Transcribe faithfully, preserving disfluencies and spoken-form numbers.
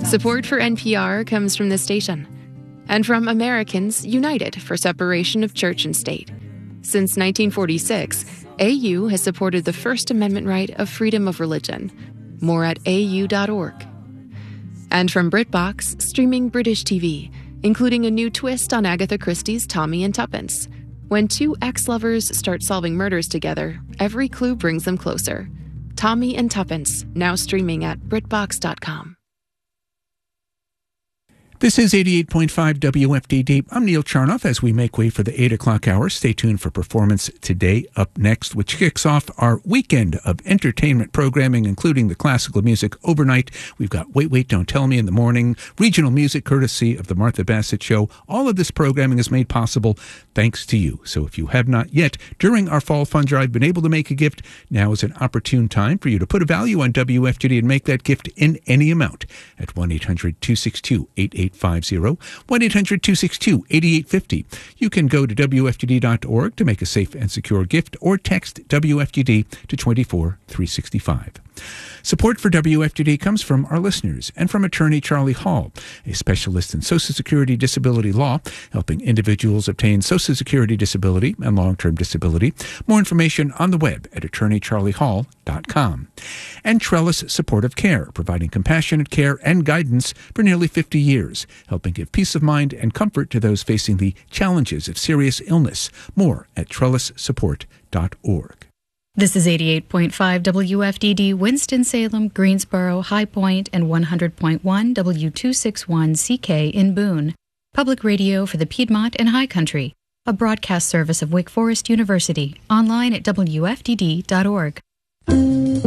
Support for N P R comes from this station and from Americans United for Separation of Church and State. Since nineteen forty-six, A U has supported the First Amendment right of freedom of religion. More at A U dot org. And from BritBox, streaming British T V, including a new twist on Agatha Christie's Tommy and Tuppence. When two ex-lovers start solving murders together, every clue brings them closer. Tommy and Tuppence, now streaming at Britbox dot com. This is eighty-eight point five W F D D. I'm Neil Charnoff as we make way for the eight o'clock hour. Stay tuned for Performance Today up next, which kicks off our weekend of entertainment programming, including the classical music overnight. We've got Wait, Wait, Don't Tell Me in the morning, regional music courtesy of the Martha Bassett Show. All of this programming is made possible thanks to you. So if you have not yet, during our fall fund drive, been able to make a gift, now is an opportune time for you to put a value on W F D D and make that gift in any amount at one eight hundred two six two eight eight five zero, one eight hundred two six two eight eight five zero. You can go to W F D D dot org to make a safe and secure gift or text W F D D to two four three six five. Support for W F D D comes from our listeners and from attorney Charlie Hall, a specialist in Social Security disability law, helping individuals obtain Social Security disability and long-term disability. More information on the web at attorney charlie hall dot com. And Trellis Supportive Care, providing compassionate care and guidance for nearly fifty years, helping give peace of mind and comfort to those facing the challenges of serious illness. More at trellis support dot org. This is eighty-eight point five W F D D, Winston-Salem, Greensboro, High Point, and one hundred point one W two sixty-one C K in Boone. Public radio for the Piedmont and High Country. A broadcast service of Wake Forest University. Online at W F D D dot org.